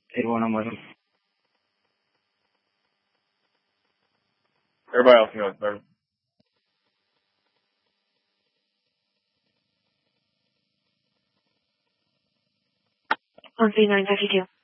81 on Muslim. Everybody else can go. Better. 13952.